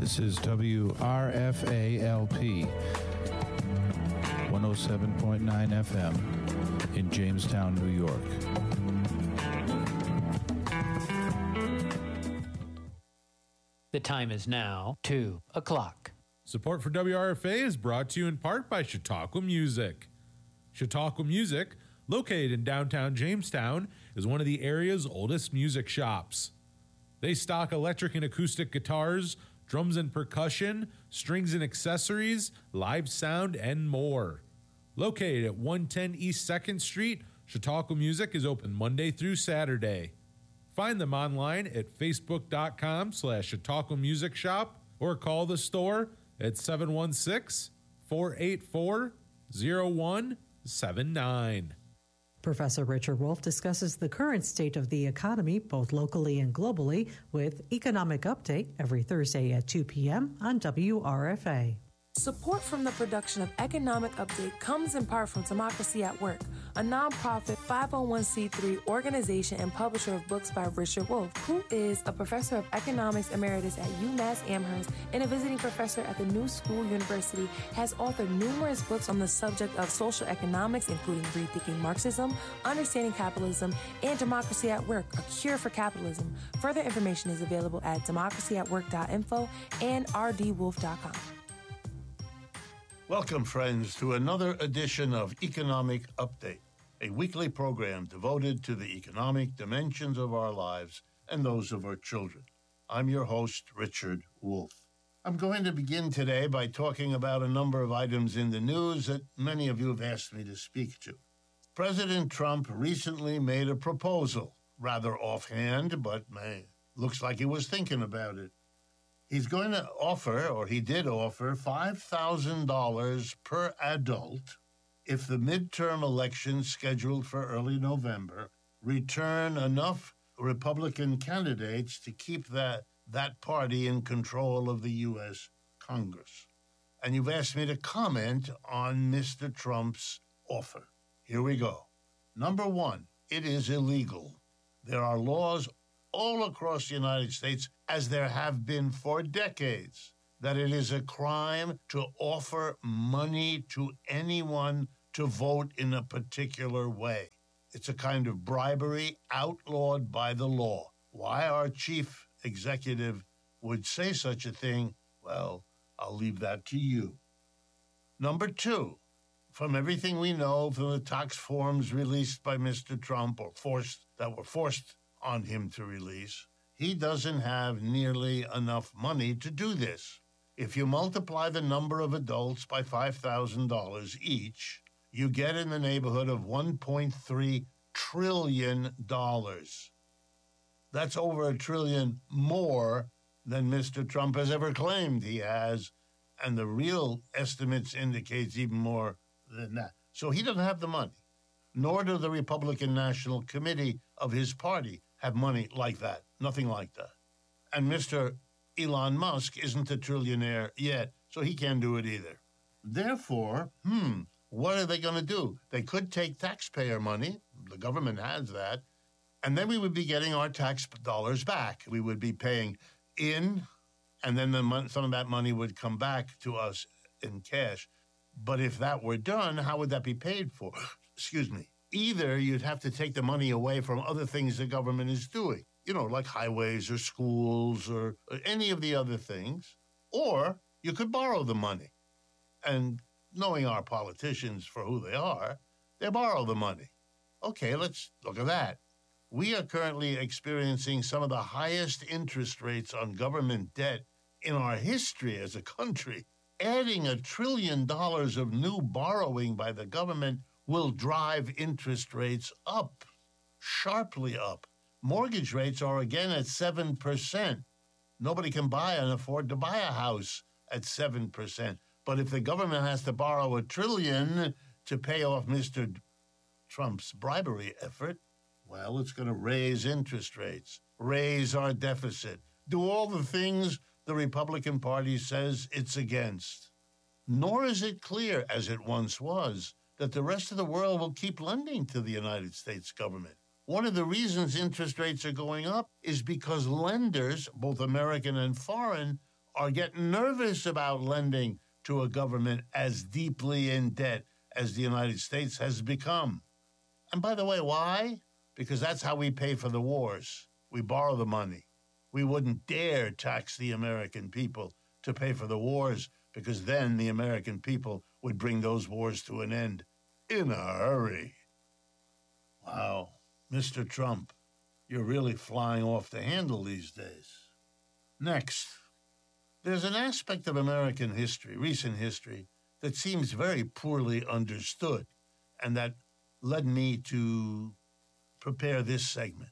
This is WRFA-LP 107.9 FM in Jamestown, New York. The time is now 2 o'clock. Support for WRFA is brought to you in part by Chautauqua Music. Chautauqua Music, located in downtown Jamestown, is one of the area's oldest music shops. They stock electric and acoustic guitars, drums and percussion, strings and accessories, live sound, and more. Located at 110 East 2nd Street, Chautauqua Music is open Monday through Saturday. Find them online at facebook.com/Chautauqua Music Shop or call the store at 716-484-0179. Professor Richard Wolff discusses the current state of the economy, both locally and globally, with Economic Update every Thursday at 2 p.m. on WRFA. Support from the production of Economic Update comes in part from Democracy at Work, a nonprofit 501c3 organization and publisher of books by Richard Wolff, who is a professor of economics emeritus at UMass Amherst and a visiting professor at the New School University, has authored numerous books on the subject of social economics, including Rethinking Marxism, Understanding Capitalism, and Democracy at Work, A Cure for Capitalism. Further information is available at democracyatwork.info and rdwolf.com. Welcome, friends, to another edition of Economic Update, a weekly program devoted to the economic dimensions of our lives and those of our children. I'm your host, Richard Wolff. I'm going to begin today by talking about a number of items in the news that many of you have asked me to speak to. President Trump recently made a proposal, rather offhand, but looks like he was thinking about it. He's going to offer, or he did offer, $5,000 per adult if the midterm elections scheduled for early November return enough Republican candidates to keep that party in control of the U.S. Congress. And you've asked me to comment on Mr. Trump's offer. Here we go. Number one, it is illegal. There are laws all across the United States, as there have been for decades, that it is a crime to offer money to anyone to vote in a particular way. It's a kind of bribery outlawed by the law. Why our chief executive would say such a thing, well, I'll leave that to you. Number two, from everything we know from the tax forms released by Mr. Trump, or that were forced on him to release, he doesn't have nearly enough money to do this. If you multiply the number of adults by $5,000 each, you get in the neighborhood of $1.3 trillion. That's over $1 trillion more than Mr. Trump has ever claimed he has, and the real estimates indicates even more than that. So he doesn't have the money, nor do the Republican National Committee of his party have money like that. Nothing like that. And Mr. Elon Musk isn't a trillionaire yet, so he can't do it either. Therefore, what are they going to do? They could take taxpayer money. The government has that. And then we would be getting our tax dollars back. We would be paying in, and then some of that money would come back to us in cash. But if that were done, how would that be paid for? Excuse me. Either you'd have to take the money away from other things the government is doing, like highways or schools or any of the other things, or you could borrow the money. And knowing our politicians for who they are, they borrow the money. Okay, let's look at that. We are currently experiencing some of the highest interest rates on government debt in our history as a country. Adding $1 trillion of new borrowing by the government will drive interest rates up, sharply up. Mortgage rates are again at 7%. Nobody can buy and afford to buy a house at 7%. But if the government has to borrow $1 trillion to pay off Mr. Trump's bribery effort, well, it's going to raise interest rates, raise our deficit, do all the things the Republican Party says it's against. Nor is it clear, as it once was, that the rest of the world will keep lending to the United States government. One of the reasons interest rates are going up is because lenders, both American and foreign, are getting nervous about lending to a government as deeply in debt as the United States has become. And by the way, why? Because that's how we pay for the wars. We borrow the money. We wouldn't dare tax the American people to pay for the wars, because then the American people would bring those wars to an end in a hurry. Wow, Mr. Trump, you're really flying off the handle these days. Next, there's an aspect of American history, recent history, that seems very poorly understood, and that led me to prepare this segment.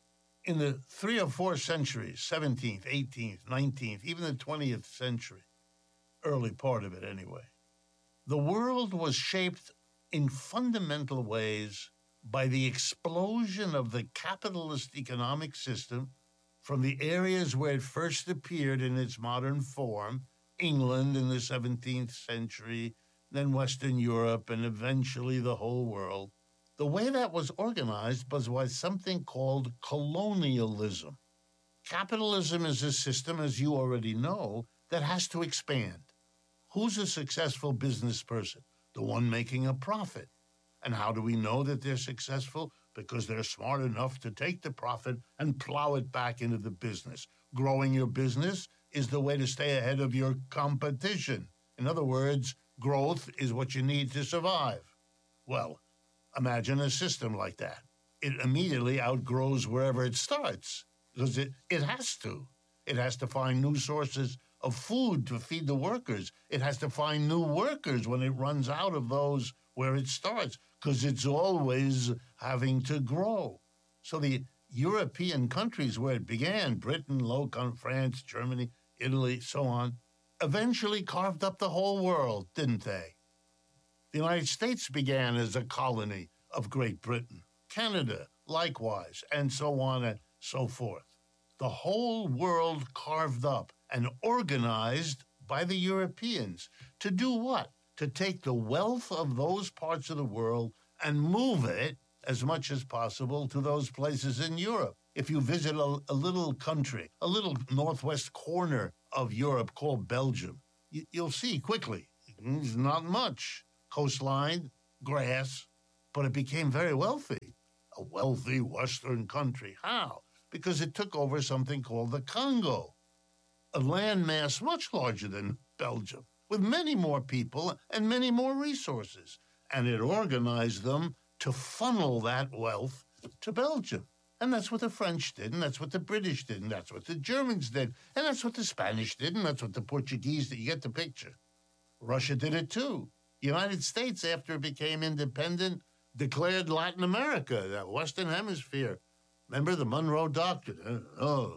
In the 3 or 4 centuries, 17th, 18th, 19th, even the 20th century, early part of it anyway, the world was shaped in fundamental ways by the explosion of the capitalist economic system from the areas where it first appeared in its modern form, England in the 17th century, then Western Europe, and eventually the whole world. The way that was organized was something called colonialism. Capitalism is a system, as you already know, that has to expand. Who's a successful business person? The one making a profit. And how do we know that they're successful? Because they're smart enough to take the profit and plow it back into the business. Growing your business is the way to stay ahead of your competition. In other words, growth is what you need to survive. Well, imagine a system like that. It immediately outgrows wherever it starts, because it has to. It has to find new sources of food to feed the workers. It has to find new workers when it runs out of those where it starts, because it's always having to grow. So the European countries where it began, Britain, France, Germany, Italy, so on, eventually carved up the whole world, didn't they? The United States began as a colony of Great Britain, Canada, likewise, and so on and so forth. The whole world carved up and organized by the Europeans to do what? To take the wealth of those parts of the world and move it as much as possible to those places in Europe. If you visit a little country, a little northwest corner of Europe called Belgium, you'll see quickly, there's not much. Coastline, grass, but it became very wealthy. A wealthy Western country. How? Because it took over something called the Congo, a landmass much larger than Belgium, with many more people and many more resources. And it organized them to funnel that wealth to Belgium. And that's what the French did, and that's what the British did, and that's what the Germans did, and that's what the Spanish did, and that's what the Portuguese did. You get the picture. Russia did it too. The United States, after it became independent, declared Latin America, that Western Hemisphere. Remember the Monroe Doctrine?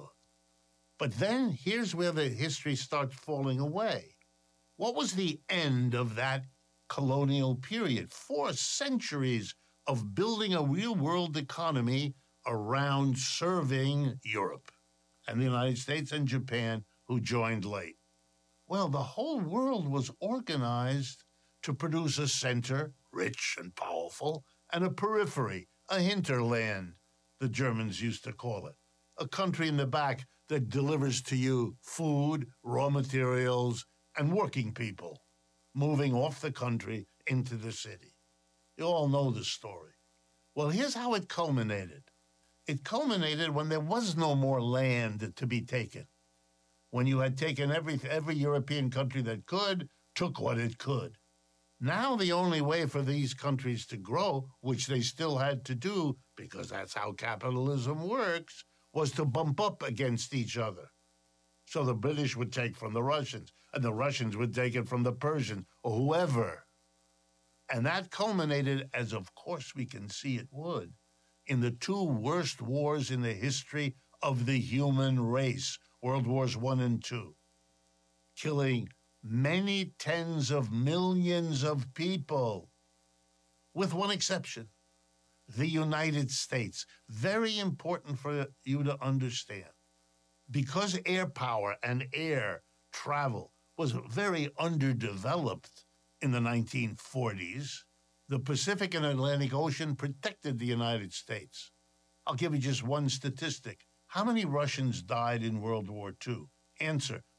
But then here's where the history starts falling away. What was the end of that colonial period? 4 centuries of building a real-world economy around serving Europe and the United States and Japan, who joined late. Well, the whole world was organized to produce a center, rich and powerful, and a periphery, a hinterland, the Germans used to call it, a country in the back that delivers to you food, raw materials, and working people, moving off the country into the city. You all know the story. Well, here's how it culminated. It culminated when there was no more land to be taken. When you had taken every European country that could, took what it could. Now the only way for these countries to grow, which they still had to do, because that's how capitalism works, was to bump up against each other. So the British would take from the Russians, and the Russians would take it from the Persians, or whoever. And that culminated, as of course we can see it would, in the 2 worst wars in the history of the human race, World Wars I and II, killing many tens of millions of people, with one exception, the United States. Very important for you to understand. Because air power and air travel was very underdeveloped in the 1940s, the Pacific and Atlantic Ocean protected the United States. I'll give you just one statistic. How many Russians died in World War II? Answer,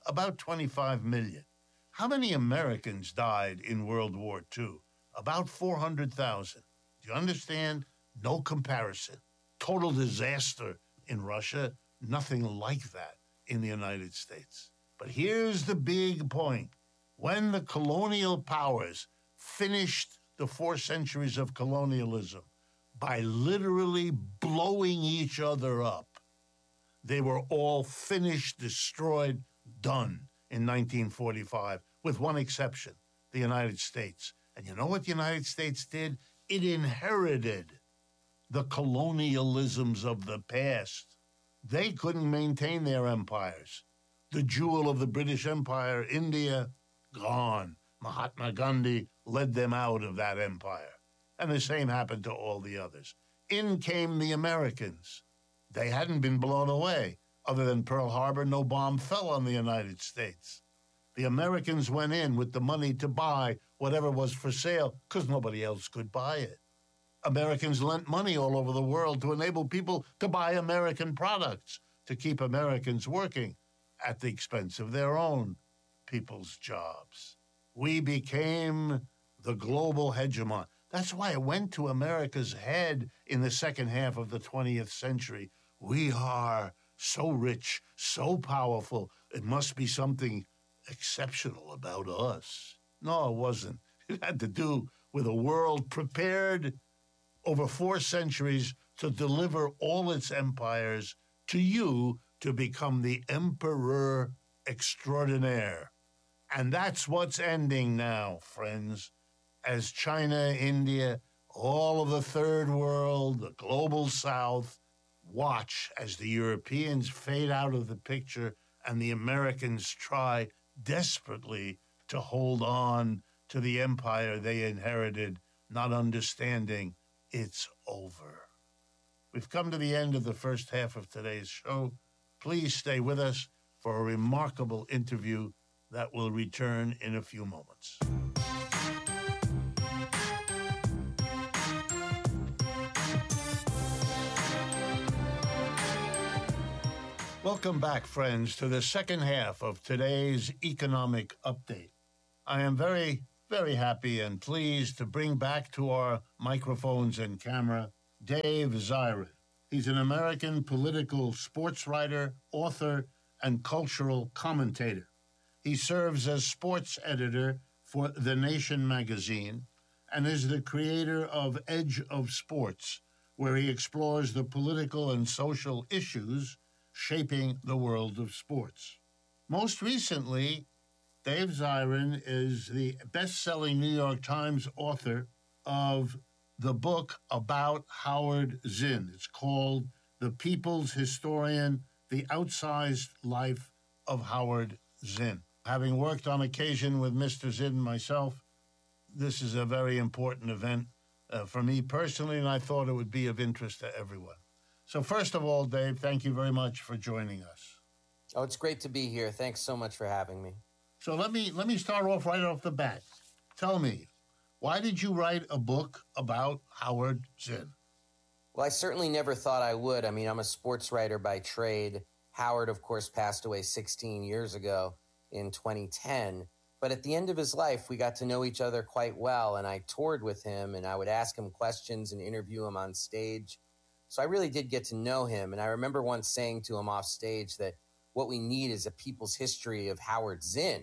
About 25 million. How many Americans died in World War II? About 400,000. Do you understand? No comparison. Total disaster in Russia. Nothing like that in the United States. But here's the big point. When the colonial powers finished the 4 centuries of colonialism by literally blowing each other up, they were all finished, destroyed, done in 1945, with one exception, the United States. And you know what the United States did? It inherited the colonialisms of the past. They couldn't maintain their empires. The jewel of the British Empire, India, gone. Mahatma Gandhi led them out of that empire. And the same happened to all the others. In came the Americans. They hadn't been blown away. Other than Pearl Harbor, no bomb fell on the United States. The Americans went in with the money to buy whatever was for sale because nobody else could buy it. Americans lent money all over the world to enable people to buy American products, to keep Americans working at the expense of their own people's jobs. We became the global hegemon. That's why it went to America's head in the second half of the 20th century. We are so rich, so powerful, it must be something exceptional about us. No, it wasn't. It had to do with a world prepared over 4 centuries to deliver all its empires to you to become the emperor extraordinaire. And that's what's ending now, friends, as China, India, all of the third world, the global south, watch as the Europeans fade out of the picture and the Americans try desperately to hold on to the empire they inherited, not understanding it's over. We've come to the end of the first half of today's show. Please stay with us for a remarkable interview that will return in a few moments. Welcome back, friends, to the second half of today's economic update. I am very, very happy and pleased to bring back to our microphones and camera Dave Zirin. He's an American political sports writer, author, and cultural commentator. He serves as sports editor for The Nation magazine and is the creator of Edge of Sports, where he explores the political and social issues shaping the world of sports. Most recently, Dave Zirin is the best-selling New York Times author of the book about Howard Zinn. It's called The People's Historian, The Outsized Life of Howard Zinn. Having worked on occasion with Mr. Zinn myself, this is a very important event for me personally, and I thought it would be of interest to everyone. So first of all, Dave, thank you very much for joining us. Oh, it's great to be here. Thanks so much for having me. So let me start off right off the bat. Tell me, why did you write a book about Howard Zinn? Well, I certainly never thought I would. I mean, I'm a sports writer by trade. Howard, of course, passed away 16 years ago in 2010. But at the end of his life, we got to know each other quite well, and I toured with him, and I would ask him questions and interview him on stage. So I really did get to know him, and I remember once saying to him off stage that what we need is a people's history of Howard Zinn.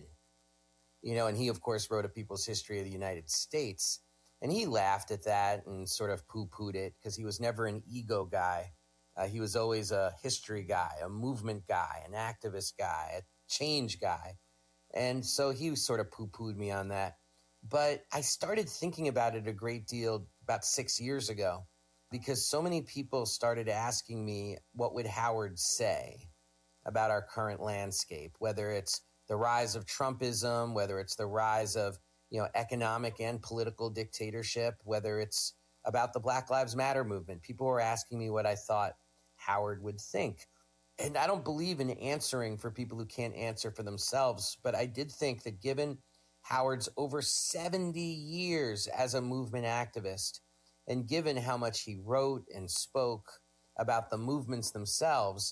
You know, and he, of course, wrote a people's history of the United States. And he laughed at that and sort of poo-pooed it because he was never an ego guy. He was always a history guy, a movement guy, an activist guy, a change guy. And so he sort of poo-pooed me on that. But I started thinking about it a great deal about 6 years ago because so many people started asking me what would Howard say about our current landscape, whether it's the rise of Trumpism, whether it's the rise of, economic and political dictatorship, whether it's about the Black Lives Matter movement. People were asking me what I thought Howard would think. And I don't believe in answering for people who can't answer for themselves, but I did think that given Howard's over 70 years as a movement activist, and given how much he wrote and spoke about the movements themselves,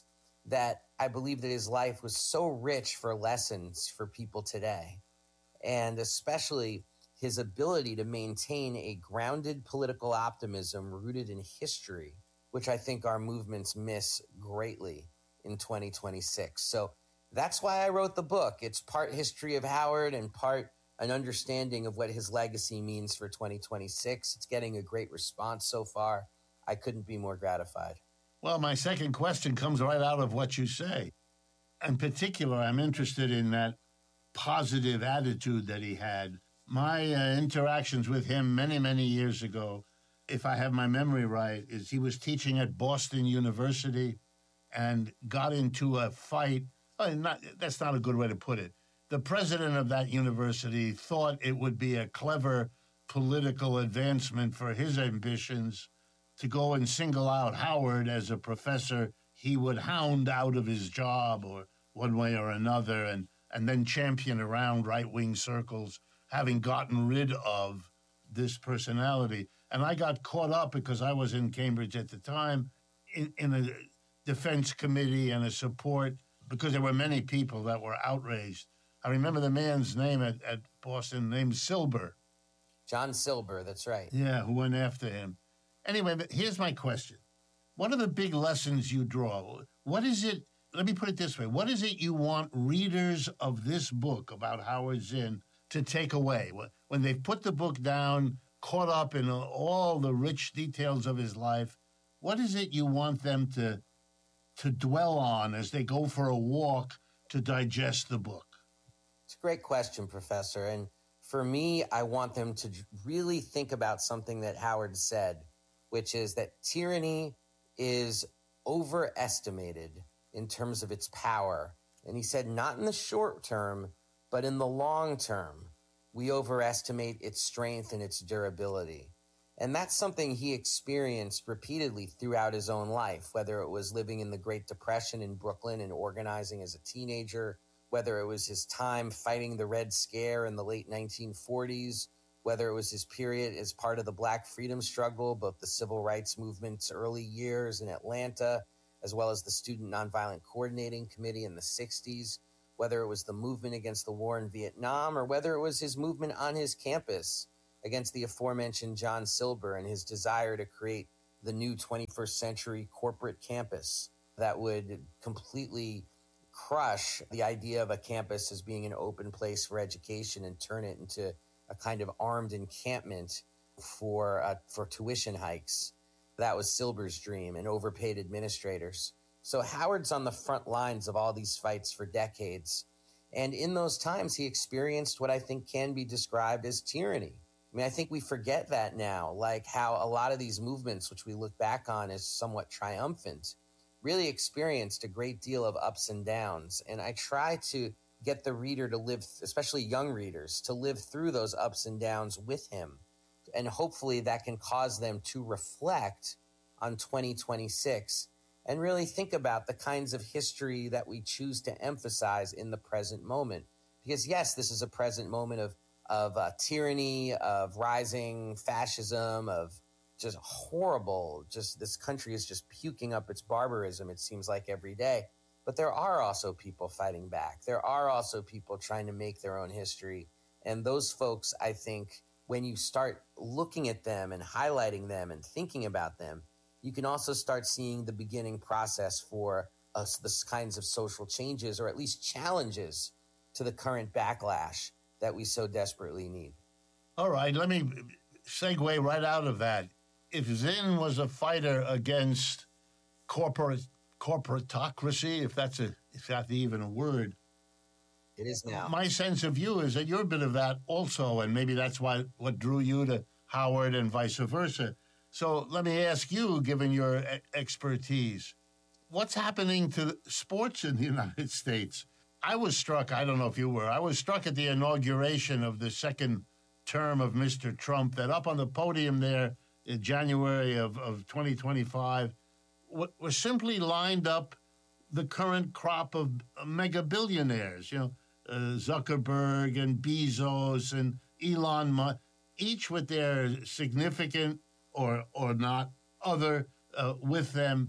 that I believe that his life was so rich for lessons for people today, and especially his ability to maintain a grounded political optimism rooted in history, which I think our movements miss greatly in 2026. So that's why I wrote the book. It's part history of Howard and part an understanding of what his legacy means for 2026. It's getting a great response so far. I couldn't be more gratified. Well, my second question comes right out of what you say. In particular, I'm interested in that positive attitude that he had. My interactions with him many, many years ago, if I have my memory right, is he was teaching at Boston University and got into a fight. That's not a good way to put it. The president of that university thought it would be a clever political advancement for his ambitions to go and single out Howard as a professor he would hound out of his job or one way or another, and then champion around right-wing circles, having gotten rid of this personality. And I got caught up, because I was in Cambridge at the time, in a defense committee and a support, because there were many people that were outraged. I remember the man's name at Boston, named Silber. John Silber, that's right. Yeah, who went after him. Anyway, but here's my question. What are the big lessons you draw? What is it, let me put it this way, what is it you want readers of this book about Howard Zinn to take away? When they've put the book down, caught up in all the rich details of his life, what is it you want them to dwell on as they go for a walk to digest the book? It's a great question, Professor. And for me, I want them to really think about something that Howard said, which is that tyranny is overestimated in terms of its power. And he said, not in the short term, but in the long term, we overestimate its strength and its durability. And that's something he experienced repeatedly throughout his own life, whether it was living in the Great Depression in Brooklyn and organizing as a teenager, whether it was his time fighting the Red Scare in the late 1940s, whether it was his period as part of the Black freedom struggle, both the civil rights movement's early years in Atlanta, as well as the Student Nonviolent Coordinating Committee in the 60s, whether it was the movement against the war in Vietnam, or whether it was his movement on his campus against the aforementioned John Silber and his desire to create the new 21st century corporate campus that would completely crush the idea of a campus as being an open place for education and turn it into a kind of armed encampment for tuition hikes. That was Silber's dream, and overpaid administrators. So Howard's on the front lines of all these fights for decades. And in those times, he experienced what I think can be described as tyranny. I mean, I think we forget that now, like how a lot of these movements, which we look back on as somewhat triumphant, really experienced a great deal of ups and downs. And I try to get the reader to live, especially young readers, to live through those ups and downs with him. And hopefully that can cause them to reflect on 2026 and really think about the kinds of history that we choose to emphasize in the present moment. Because yes, this is a present moment of tyranny, of rising fascism, of just horrible, just this country is just puking up its barbarism, it seems like, every day. But there are also people fighting back. There are also people trying to make their own history. And those folks, I think, when you start looking at them and highlighting them and thinking about them, you can also start seeing the beginning process for the kinds of social changes, or at least challenges to the current backlash that we so desperately need. All right, let me segue right out of that. If Zinn was a fighter against corporatocracy, if that's even a word, it is now. My sense of you is that you're a bit of that also, and maybe that's what drew you to Howard and vice versa. So let me ask you, given your expertise, what's happening to sports in the United States? I was struck, I don't know if you were, I was struck at the inauguration of the second term of Mr. Trump that up on the podium there in January of 2025 was simply lined up the current crop of mega billionaires, Zuckerberg and Bezos and Elon Musk, each with their significant or not other with them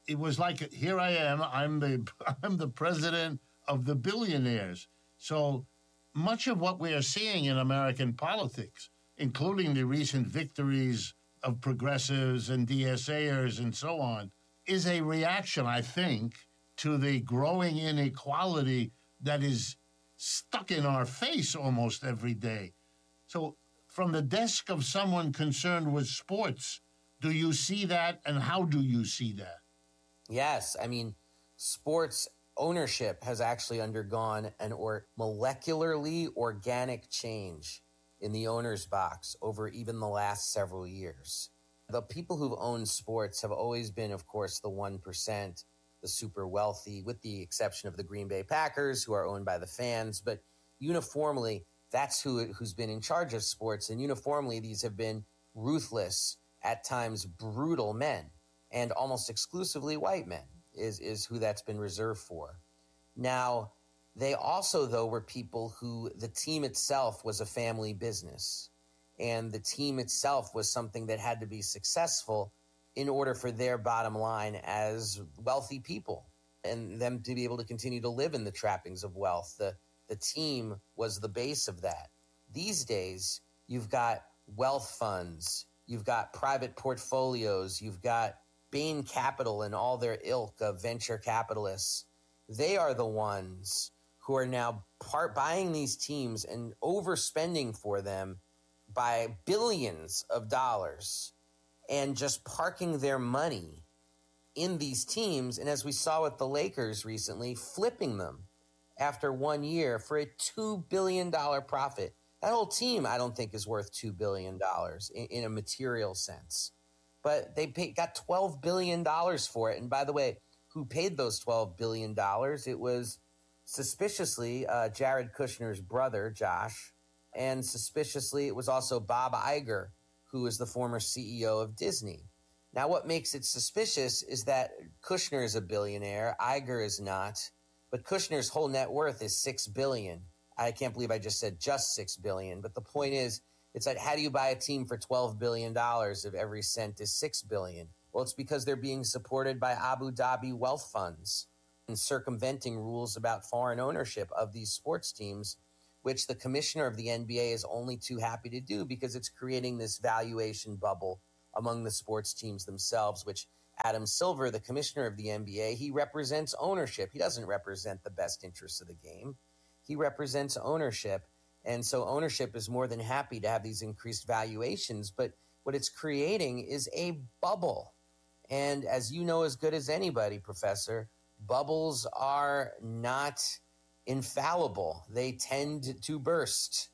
it was like, here I am, I'm the president of the billionaires. So much of what we are seeing in American politics, including the recent victories of progressives and DSAers and so on, is a reaction, I think, to the growing inequality that is stuck in our face almost every day. So from the desk of someone concerned with sports, do you see that, and how do you see that? Yes. I mean, sports ownership has actually undergone an molecularly organic change in the owner's box over even the last several years. The people who've owned sports have always been, of course, the 1%, the super wealthy, with the exception of the Green Bay Packers, who are owned by the fans. But uniformly, that's who's been in charge of sports. And uniformly, these have been ruthless, at times brutal men, and almost exclusively white men is who that's been reserved for. Now, they also, though, were people who the team itself was a family business. And the team itself was something that had to be successful in order for their bottom line as wealthy people and them to be able to continue to live in the trappings of wealth. The team was the base of that. These days, you've got wealth funds, you've got private portfolios, you've got Bain Capital and all their ilk of venture capitalists. They are the ones who are now buying these teams and overspending for them by billions of dollars and just parking their money in these teams. And as we saw with the Lakers recently, flipping them after 1 year for a $2 billion profit. That whole team, I don't think, is worth $2 billion in a material sense. But they got $12 billion for it. And by the way, who paid those $12 billion? It was suspiciously Jared Kushner's brother, Josh. And suspiciously, it was also Bob Iger, who is the former CEO of Disney. Now, what makes it suspicious is that Kushner is a billionaire, Iger is not, but Kushner's whole net worth is $6 billion. I can't believe I just said just $6 billion, but the point is, it's like, how do you buy a team for $12 billion if every cent is $6 billion? Well, it's because they're being supported by Abu Dhabi wealth funds and circumventing rules about foreign ownership of these sports teams, which the commissioner of the NBA is only too happy to do because it's creating this valuation bubble among the sports teams themselves, which Adam Silver, the commissioner of the NBA, he represents ownership. He doesn't represent the best interests of the game. He represents ownership. And so ownership is more than happy to have these increased valuations. But what it's creating is a bubble. And as you know as good as anybody, Professor, bubbles are not infallible. They tend to burst.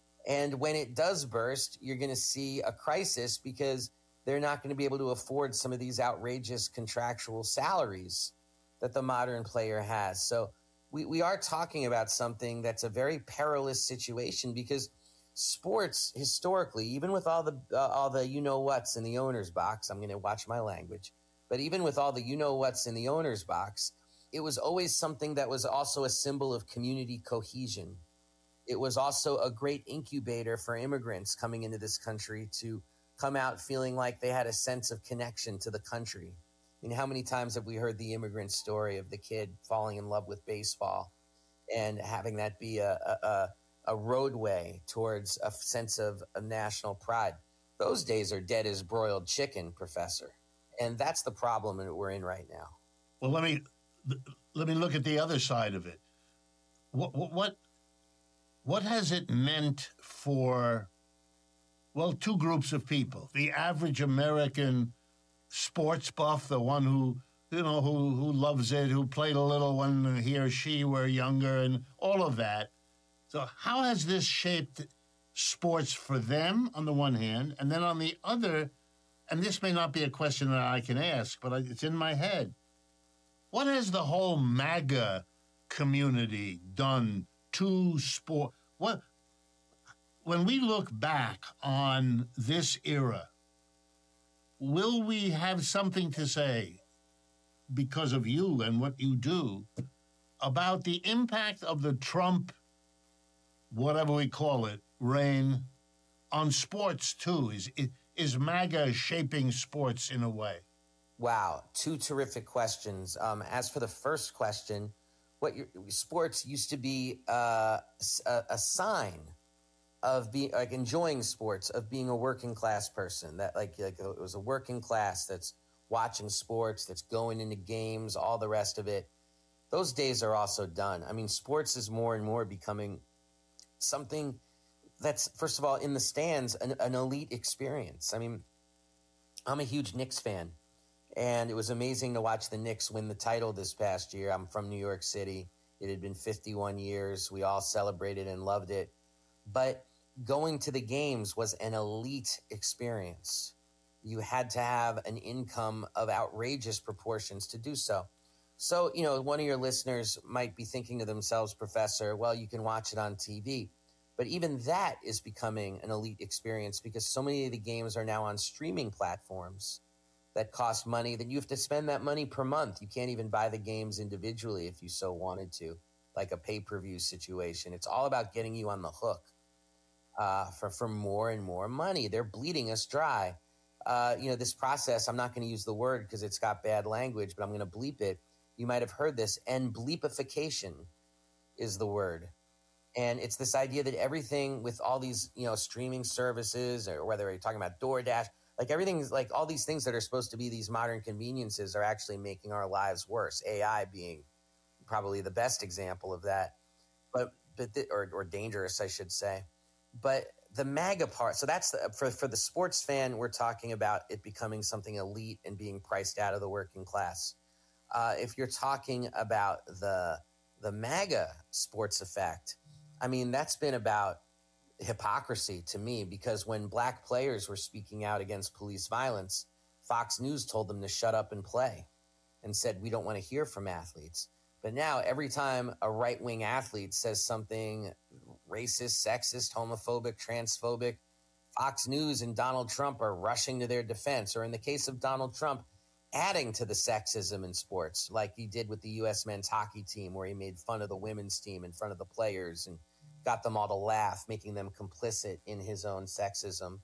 And when it does burst, you're going to see a crisis because they're not going to be able to afford some of these outrageous contractual salaries that the modern player has. So we are talking about something that's a very perilous situation because sports historically, even with all the you-know-whats in the owner's box, I'm going to watch my language, but even with all the you-know-whats in the owner's box, it was always something that was also a symbol of community cohesion. It was also a great incubator for immigrants coming into this country to come out feeling like they had a sense of connection to the country. I mean, how many times have we heard the immigrant story of the kid falling in love with baseball and having that be a roadway towards a sense of national pride? Those days are dead as broiled chicken, Professor. And that's the problem that we're in right now. Well, let me look at the other side of it. What has it meant for, well, two groups of people? The average American sports buff, the one who loves it, who played a little when he or she were younger, and all of that. So how has this shaped sports for them on the one hand, and then on the other, and this may not be a question that I can ask, but it's in my head. What has the whole MAGA community done to sport? When we look back on this era, will we have something to say, because of you and what you do, about the impact of the Trump, whatever we call it, reign on sports too? Is MAGA shaping sports in a way? Wow, two terrific questions. As for the first question, sports used to be a sign of being like enjoying sports, of being a working class person. That like it was a working class that's watching sports, that's going into games, all the rest of it. Those days are also done. I mean, sports is more and more becoming something that's, first of all, in the stands, an elite experience. I mean, I'm a huge Knicks fan, and it was amazing to watch the Knicks win the title this past year. I'm from New York City. It had been 51 years. We all celebrated and loved it. But going to the games was an elite experience. You had to have an income of outrageous proportions to do so. So, you know, one of your listeners might be thinking to themselves, Professor, well, you can watch it on TV. But even that is becoming an elite experience because so many of the games are now on streaming platforms that cost money, that you have to spend that money per month. You can't even buy the games individually if you so wanted to, like a pay-per-view situation. It's all about getting you on the hook for more and more money. They're bleeding us dry. You know, this process, I'm not going to use the word because it's got bad language, but I'm going to bleep it. You might have heard this, and bleepification is the word. And it's this idea that everything with all these, you know, streaming services, or whether you're talking about DoorDash, like everything's like all these things that are supposed to be these modern conveniences are actually making our lives worse. AI being probably the best example of that, or dangerous, I should say. But the MAGA part, so that's for the sports fan, we're talking about it becoming something elite and being priced out of the working class. If you're talking about the MAGA sports effect, I mean, that's been about hypocrisy to me, because when black players were speaking out against police violence, Fox News told them to shut up and play and said, we don't want to hear from athletes. But now every time a right-wing athlete says something racist, sexist, homophobic, transphobic, Fox News and Donald Trump are rushing to their defense, or in the case of Donald Trump, adding to the sexism in sports, like he did with the U.S. men's hockey team, where he made fun of the women's team in front of the players and got them all to laugh, making them complicit in his own sexism.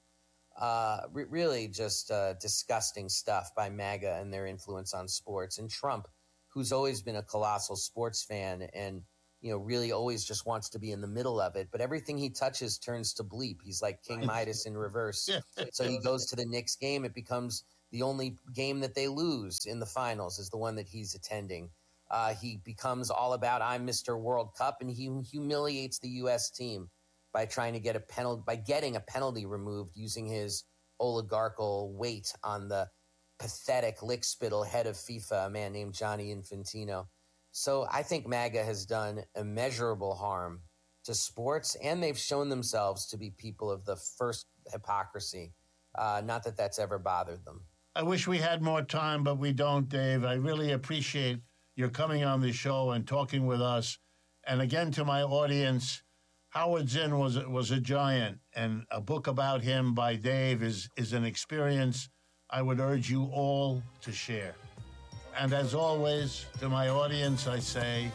Really just disgusting stuff by MAGA and their influence on sports. And Trump, who's always been a colossal sports fan and, you know, really always just wants to be in the middle of it. But everything he touches turns to bleep. He's like King Midas in reverse. So he goes to the Knicks game. It becomes the only game that they lose in the finals is the one that he's attending. He becomes all about I'm Mr. World Cup, and he humiliates the U.S. team by trying to get getting a penalty removed using his oligarchical weight on the pathetic lickspittle head of FIFA, a man named Gianni Infantino. So I think MAGA has done immeasurable harm to sports, and they've shown themselves to be people of the first hypocrisy. Not that that's ever bothered them. I wish we had more time, but we don't, Dave. I really appreciate your coming on the show and talking with us. And again, to my audience, Howard Zinn was a giant, and a book about him by Dave is an experience I would urge you all to share. And as always, to my audience, I say,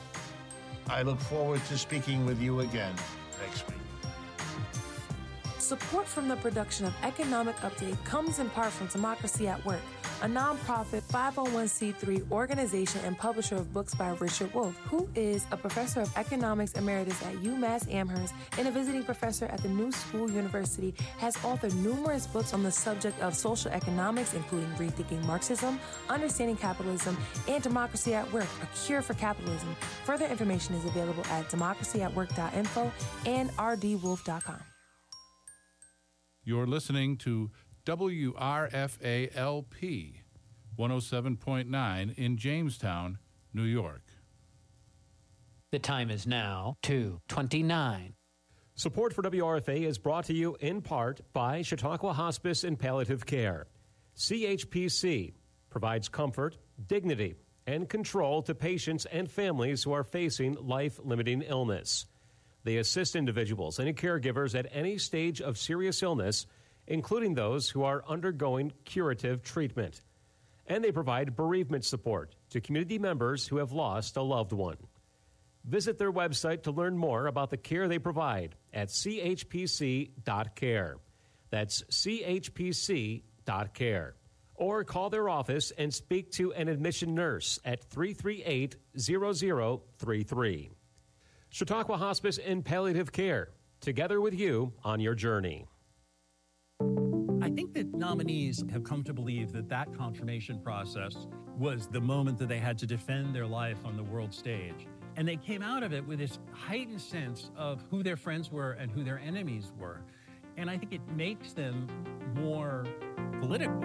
I look forward to speaking with you again next week. Support from the production of Economic Update comes in part from Democracy at Work, a nonprofit 501c3 organization and publisher of books by Richard Wolff, who is a professor of economics emeritus at UMass Amherst and a visiting professor at the New School University, has authored numerous books on the subject of social economics, including Rethinking Marxism, Understanding Capitalism, and Democracy at Work, A Cure for Capitalism. Further information is available at democracyatwork.info and rdwolf.com. You're listening to WRFA-LP 107.9 in Jamestown, New York. The time is now 2:29. Support for WRFA is brought to you in part by Chautauqua Hospice and Palliative Care. CHPC provides comfort, dignity, and control to patients and families who are facing life-limiting illness. They assist individuals and caregivers at any stage of serious illness, including those who are undergoing curative treatment. And they provide bereavement support to community members who have lost a loved one. Visit their website to learn more about the care they provide at chpc.care. That's chpc.care. or call their office and speak to an admission nurse at 338-0033. Chautauqua Hospice and Palliative Care, together with you on your journey. I think that nominees have come to believe that that confirmation process was the moment that they had to defend their life on the world stage. And they came out of it with this heightened sense of who their friends were and who their enemies were. And I think it makes them more political.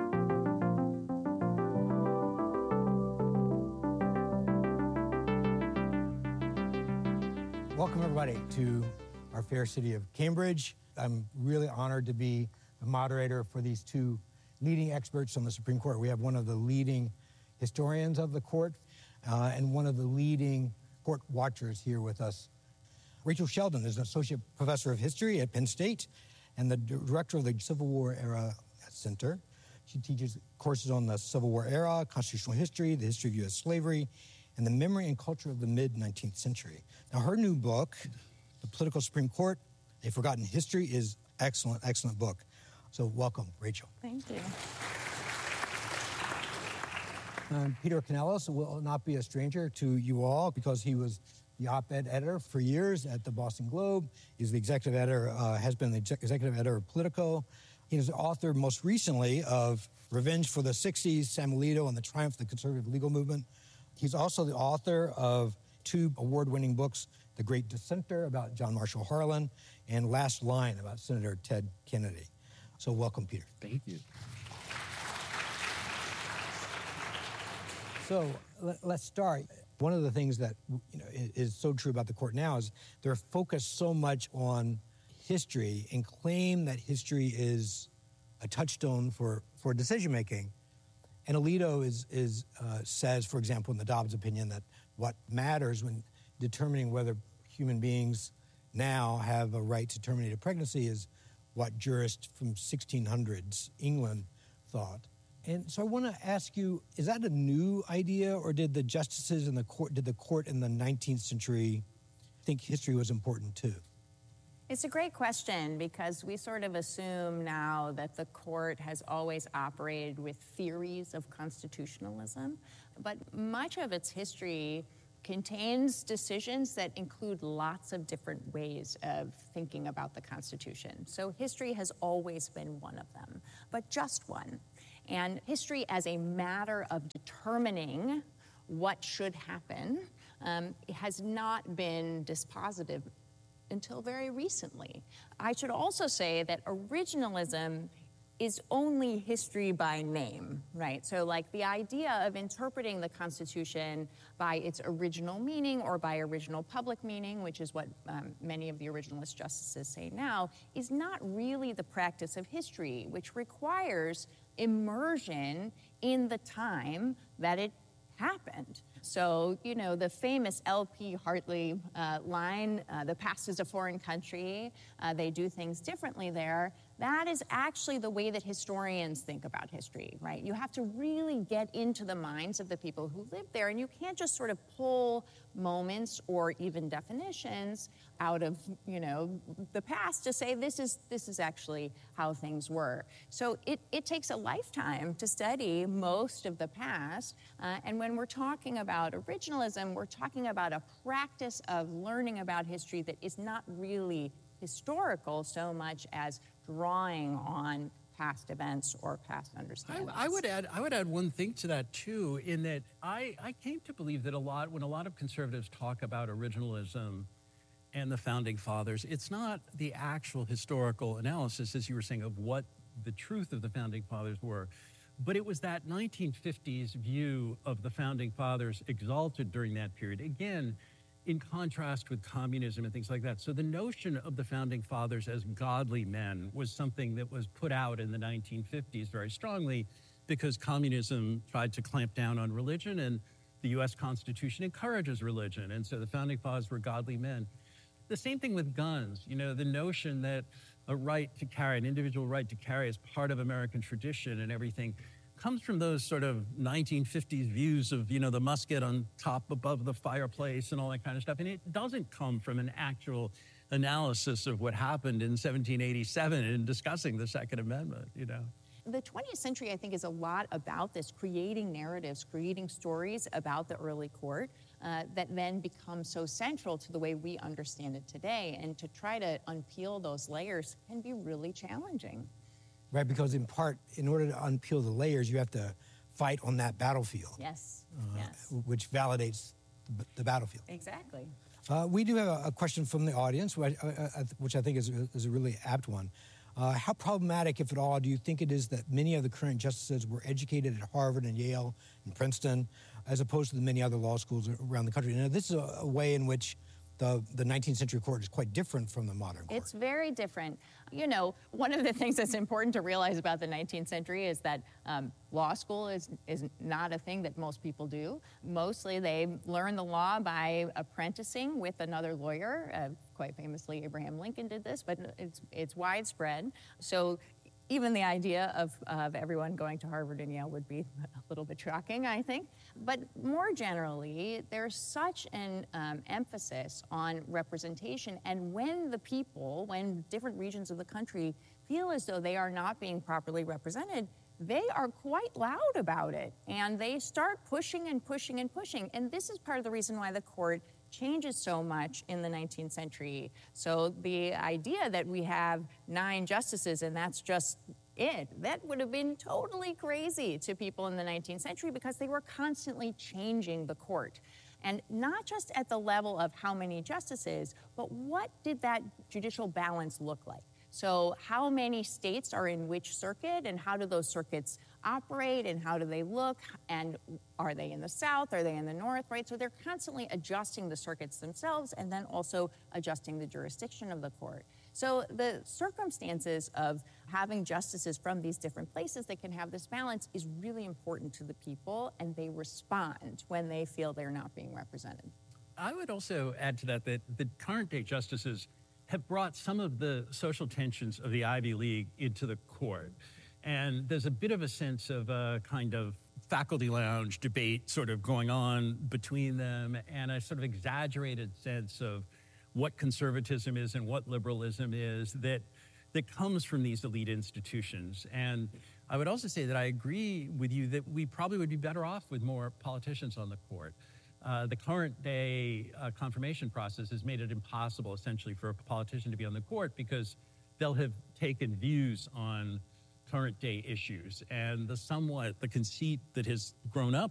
Welcome, everybody, to our fair city of Cambridge. I'm really honored to be a moderator for these two leading experts on the Supreme Court. We have one of the leading historians of the court and one of the leading court watchers here with us. Rachel Sheldon is an associate professor of history at Penn State and the director of the Civil War Era Center. She teaches courses on the Civil War era, constitutional history, the history of U.S. slavery, and the memory and culture of the mid-19th century. Now, her new book, The Political Supreme Court, A Forgotten History, is excellent, excellent book. So welcome, Rachel. Thank you. Peter Canellis will not be a stranger to you all because he was the op-ed editor for years at the Boston Globe. He's the executive editor, has been the executive editor of Politico. He is the author most recently of Revenge for the 60s, Sam Alito and the Triumph of the Conservative Legal Movement. He's also the author of two award-winning books, The Great Dissenter about John Marshall Harlan and Last Line about Senator Ted Kennedy. So welcome, Peter. Thank you. So let's start. One of the things that is so true about the court now is they're focused so much on history and claim that history is a touchstone for decision-making. And Alito says, for example, in the Dobbs opinion, that what matters when determining whether human beings now have a right to terminate a pregnancy is what jurists from 1600s England thought. And so I want to ask you, is that a new idea, or did the justices in the court in the 19th century think history was important too? It's a great question because we sort of assume now that the court has always operated with theories of constitutionalism, but much of its history contains decisions that include lots of different ways of thinking about the Constitution. So history has always been one of them, but just one. And history as a matter of determining what should happen has not been dispositive until very recently. I should also say that originalism is only history by name, right? So like the idea of interpreting the Constitution by its original meaning or by original public meaning, which is what many of the originalist justices say now, is not really the practice of history, which requires immersion in the time that it happened. So, the famous L.P. Hartley line, the past is a foreign country, they do things differently there, that is actually the way that historians think about history, right? You have to really get into the minds of the people who lived there, and you can't just sort of pull moments or even definitions out of, the past to say this is actually how things were. So it takes a lifetime to study most of the past, and when we're talking about originalism, we're talking about a practice of learning about history that is not really historical so much as drawing on past events or past understandings. I would add one thing to that too, in that I came to believe that when a lot of conservatives talk about originalism and the founding fathers, it's not the actual historical analysis, as you were saying, of what the truth of the founding fathers were, but it was that 1950s view of the founding fathers exalted during that period. Again, in contrast with communism and things like that. So the notion of the founding fathers as godly men was something that was put out in the 1950s very strongly because communism tried to clamp down on religion and the U.S. Constitution encourages religion. And so the founding fathers were godly men. The same thing with guns. The notion that a right to carry, an individual right to carry as part of American tradition and everything comes from those sort of 1950s views of, the musket on top above the fireplace and all that kind of stuff. And it doesn't come from an actual analysis of what happened in 1787 in discussing the Second Amendment, the 20th century, I think, is a lot about this, creating narratives, creating stories about the early court that then become so central to the way we understand it today. And to try to unpeel those layers can be really challenging. Right, because in part, in order to unpeel the layers, you have to fight on that battlefield. Yes, which validates the battlefield. Exactly. We do have a question from the audience, which I think is a really apt one. How problematic, if at all, do you think it is that many of the current justices were educated at Harvard and Yale and Princeton, as opposed to the many other law schools around the country? Now, this is a way in which the 19th century court is quite different from the modern court. It's very different. You know, one of the things that's important to realize about the 19th century is that law school is not a thing that most people do. Mostly they learn the law by apprenticing with another lawyer. Quite famously, Abraham Lincoln did this, but it's widespread. So even the idea of everyone going to Harvard and Yale would be a little bit shocking, I think. But more generally, there's such an emphasis on representation. And when different regions of the country feel as though they are not being properly represented, they are quite loud about it. And they start pushing and pushing and pushing. And this is part of the reason why the court changes so much in the 19th century. So the idea that we have 9 justices and that's just it, that would have been totally crazy to people in the 19th century because they were constantly changing the court. And not just at the level of how many justices, but what did that judicial balance look like? So how many states are in which circuit, and how do those circuits operate, and how do they look, and are they in the South, are they in the North, right? So they're constantly adjusting the circuits themselves and then also adjusting the jurisdiction of the court. So the circumstances of having justices from these different places that can have this balance is really important to the people, and they respond when they feel they're not being represented. I would also add to that the current day justices have brought some of the social tensions of the Ivy League into the court. And there's a bit of a sense of a kind of faculty lounge debate sort of going on between them, and a sort of exaggerated sense of what conservatism is and what liberalism is that comes from these elite institutions. And I would also say that I agree with you that we probably would be better off with more politicians on the court. The current day confirmation process has made it impossible, essentially, for a politician to be on the court because they'll have taken views on current day issues. And the conceit that has grown up